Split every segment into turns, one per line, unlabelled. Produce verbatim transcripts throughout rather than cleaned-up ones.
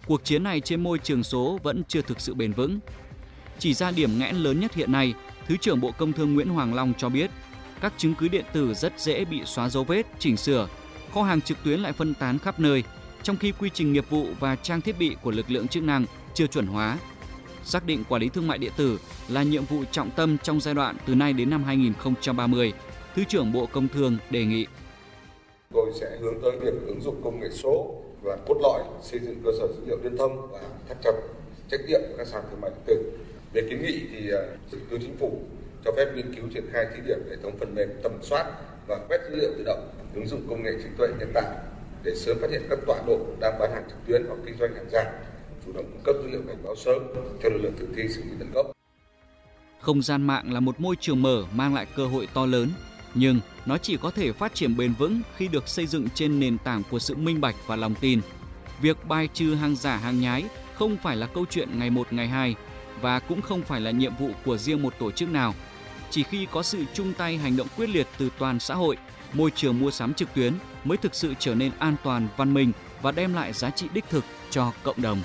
cuộc chiến này trên môi trường số vẫn chưa thực sự bền vững. Chỉ ra điểm nghẽn lớn nhất hiện nay, Thứ trưởng Bộ Công Thương Nguyễn Hoàng Long cho biết, các chứng cứ điện tử rất dễ bị xóa dấu vết, chỉnh sửa, kho hàng trực tuyến lại phân tán khắp nơi, trong khi quy trình nghiệp vụ và trang thiết bị của lực lượng chức năng chưa chuẩn hóa. Xác định quản lý thương mại điện tử là nhiệm vụ trọng tâm trong giai đoạn từ nay đến năm hai nghìn không trăm ba mươi, Thứ trưởng Bộ Công Thương đề nghị.
Tôi sẽ hướng tới việc ứng dụng công nghệ số và cốt lõi xây dựng cơ sở dữ liệu liên thông và thắt chặt trách nhiệm của các sàn thương mại điện tử. Về kiến nghị thì Thủ tướng Chính phủ cho phép nghiên cứu triển khai thí điểm hệ thống phần mềm tầm soát và quét dữ liệu tự động, ứng dụng công nghệ trí tuệ nhân tạo để sớm phát hiện các tọa độ đang bán hàng trực tuyến hoặc kinh doanh hàng giả, chủ động cung cấp dữ liệu cảnh báo sớm cho lực lượng thực thi xử lý tận gốc.
Không gian mạng là một môi trường mở mang lại cơ hội to lớn, nhưng nó chỉ có thể phát triển bền vững khi được xây dựng trên nền tảng của sự minh bạch và lòng tin. Việc bài trừ hàng giả hàng nhái không phải là câu chuyện ngày một ngày hai và cũng không phải là nhiệm vụ của riêng một tổ chức nào. Chỉ khi có sự chung tay hành động quyết liệt từ toàn xã hội, môi trường mua sắm trực tuyến mới thực sự trở nên an toàn, văn minh và đem lại giá trị đích thực cho cộng đồng.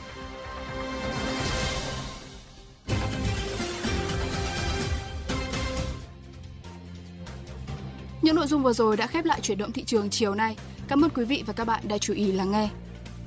Những nội dung vừa rồi đã khép lại chuyển động thị trường chiều nay. Cảm ơn quý vị và các bạn đã chú ý lắng nghe.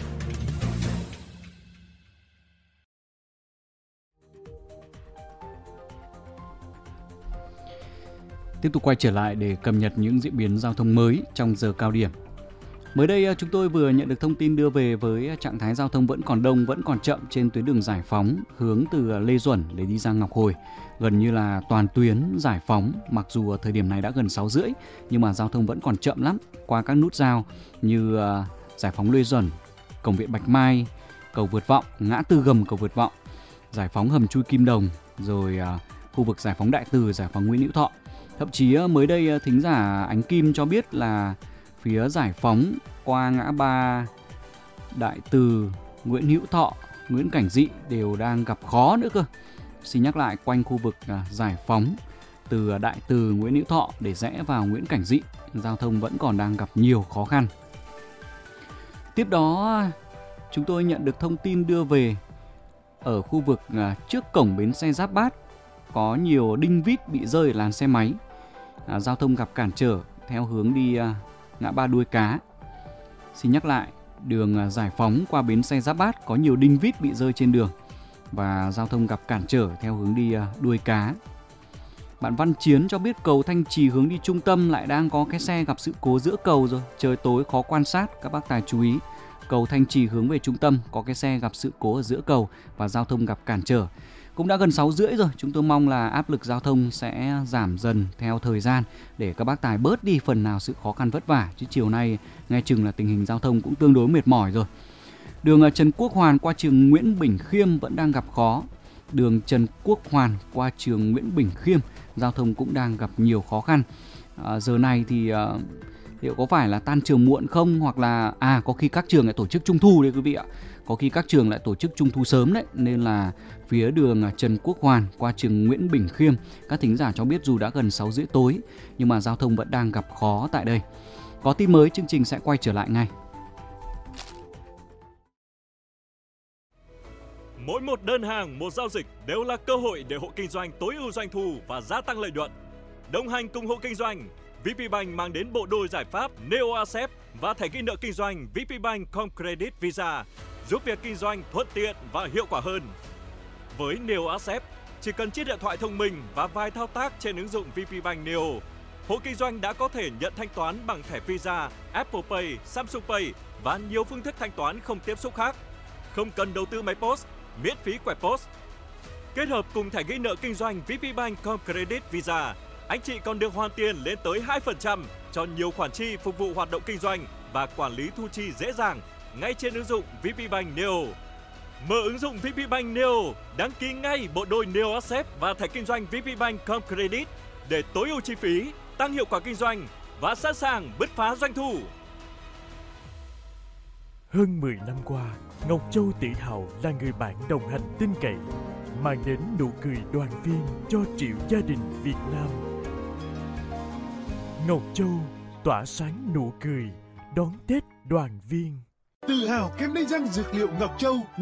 Tiếp tục quay trở lại để cập nhật những diễn biến giao thông mới trong giờ cao điểm. Mới đây chúng tôi vừa nhận được thông tin đưa về với trạng thái giao thông vẫn còn đông, vẫn còn chậm trên tuyến đường Giải Phóng hướng từ Lê Duẩn để đi ra Ngọc Hồi. Gần như là toàn tuyến Giải Phóng, mặc dù thời điểm này đã gần sáu rưỡi nhưng mà giao thông vẫn còn chậm lắm. Qua các nút giao như Giải Phóng Lê Duẩn, Cổng Viện Bạch Mai, cầu Vượt Vọng, ngã tư Gầm cầu Vượt Vọng, Giải Phóng Hầm Chui Kim Đồng, rồi khu vực Giải Phóng Đại Từ, Giải Phóng Nguyễn Hữu Thọ. Thậm chí mới đây thính giả Ánh Kim cho biết là phía Giải Phóng qua ngã ba Đại Từ, Nguyễn Hữu Thọ, Nguyễn Cảnh Dị đều đang gặp khó nữa cơ. Xin nhắc lại, quanh khu vực Giải Phóng từ Đại Từ, Nguyễn Hữu Thọ để rẽ vào Nguyễn Cảnh Dị, giao thông vẫn còn đang gặp nhiều khó khăn. Tiếp đó, chúng tôi nhận được thông tin đưa về ở khu vực trước cổng bến xe Giáp Bát có nhiều đinh vít bị rơi ở làn xe máy. À, giao thông gặp cản trở theo hướng đi à, ngã ba Đuôi Cá. Xin nhắc lại, đường à, Giải Phóng qua bến xe Giáp Bát có nhiều đinh vít bị rơi trên đường và giao thông gặp cản trở theo hướng đi à, Đuôi Cá. Bạn Văn Chiến cho biết cầu Thanh Trì hướng đi trung tâm lại đang có cái xe gặp sự cố giữa cầu rồi. Trời tối khó quan sát, các bác tài chú ý. Cầu Thanh Trì hướng về trung tâm có cái xe gặp sự cố ở giữa cầu và giao thông gặp cản trở. Cũng đã gần sáu rưỡi rồi, chúng tôi mong là áp lực giao thông sẽ giảm dần theo thời gian để các bác tài bớt đi phần nào sự khó khăn vất vả. Chứ chiều nay nghe chừng là tình hình giao thông cũng tương đối mệt mỏi rồi. Đường Trần Quốc Hoàn qua trường Nguyễn Bỉnh Khiêm vẫn đang gặp khó. Đường Trần Quốc Hoàn qua trường Nguyễn Bỉnh Khiêm, giao thông cũng đang gặp nhiều khó khăn. À, giờ này thì à, liệu có phải là tan trường muộn không, hoặc là à có khi các trường lại tổ chức trung thu đấy quý vị ạ. Có khi các trường lại tổ chức trung thu sớm đấy, nên là phía đường Trần Quốc Hoàn qua trường Nguyễn Bỉnh Khiêm, các thính giả cho biết dù đã gần sáu rưỡi tối nhưng mà giao thông vẫn đang gặp khó tại đây. Có tin mới, chương trình sẽ quay trở lại ngay.
Mỗi một đơn hàng, một giao dịch đều là cơ hội để hộ kinh doanh tối ưu doanh thu và gia tăng lợi nhuận. Đồng hành cùng hộ kinh doanh, vê pê Bank mang đến bộ đôi giải pháp Neo Accept và thẻ ghi nợ kinh doanh vê pê Bank Com Credit Visa, giúp việc kinh doanh thuận tiện và hiệu quả hơn. Với Neo Accept, chỉ cần chiếc điện thoại thông minh và vài thao tác trên ứng dụng vê pê Bank Neo, hộ kinh doanh đã có thể nhận thanh toán bằng thẻ Visa, Apple Pay, Samsung Pay và nhiều phương thức thanh toán không tiếp xúc khác. Không cần đầu tư máy post, miễn phí quẹt post. Kết hợp cùng thẻ ghi nợ kinh doanh vê pê Bank Com Credit Visa, anh chị còn được hoàn tiền lên tới hai phần trăm cho nhiều khoản chi phục vụ hoạt động kinh doanh và quản lý thu chi dễ dàng ngay trên ứng dụng vê pê Bank Neo. Mở ứng dụng vê pê Bank Neo, đăng ký ngay bộ đôi Neo Accept và thẻ kinh doanh vê pê Bank Com Credit để tối ưu chi phí, tăng hiệu quả kinh doanh và sẵn sàng bứt phá doanh thu.
Hơn mười năm qua, Ngọc Châu tự hào là người bạn đồng hành tin cậy, mang đến nụ cười đoàn viên cho triệu gia đình Việt Nam. Ngọc Châu tỏa sáng nụ cười đón Tết đoàn viên.
Tự hào kem đánh răng dược liệu Ngọc Châu.